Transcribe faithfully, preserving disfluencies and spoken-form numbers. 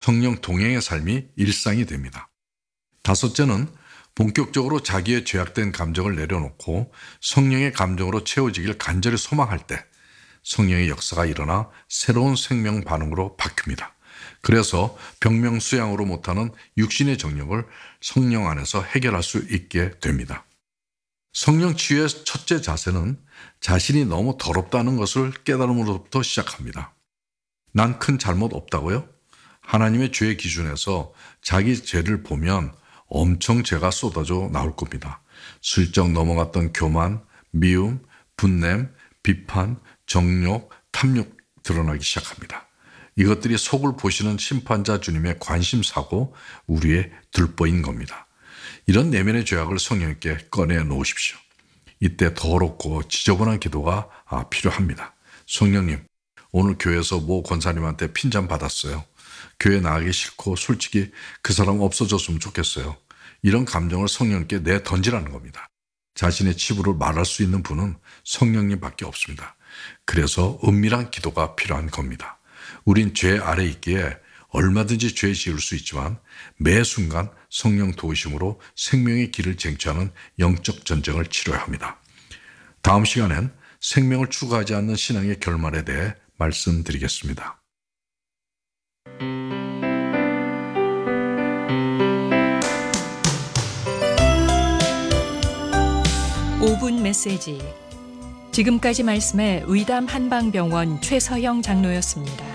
성령 동행의 삶이 일상이 됩니다. 다섯째는 본격적으로 자기의 죄악된 감정을 내려놓고 성령의 감정으로 채워지길 간절히 소망할 때 성령의 역사가 일어나 새로운 생명 반응으로 바뀝니다. 그래서 병명수양으로 못하는 육신의 정력을 성령 안에서 해결할 수 있게 됩니다. 성령 치유의 첫째 자세는 자신이 너무 더럽다는 것을 깨달음으로부터 시작합니다. 난 큰 잘못 없다고요? 하나님의 죄의 기준에서 자기 죄를 보면 엄청 죄가 쏟아져 나올 겁니다. 슬쩍 넘어갔던 교만, 미움, 분냄, 비판, 정욕, 탐욕 드러나기 시작합니다. 이것들이 속을 보시는 심판자 주님의 관심사고 우리의 들보인 겁니다. 이런 내면의 죄악을 성령님께 꺼내 놓으십시오. 이때 더럽고 지저분한 기도가 필요합니다. 성령님, 오늘 교회에서 모 권사님한테 핀잔 받았어요. 교회 나가기 싫고 솔직히 그 사람 없어졌으면 좋겠어요. 이런 감정을 성령님께 내던지라는 겁니다. 자신의 치부를 말할 수 있는 분은 성령님밖에 없습니다. 그래서 은밀한 기도가 필요한 겁니다. 우린 죄 아래 있기에 얼마든지 죄 지을 수 있지만 매 순간 성령 도우심으로 생명의 길을 쟁취하는 영적 전쟁을 치러야 합니다. 다음 시간엔 생명을 추구하지 않는 신앙의 결말에 대해 말씀드리겠습니다. 오 분 메시지. 지금까지 말씀에 의담 한방병원 최서영 장로였습니다.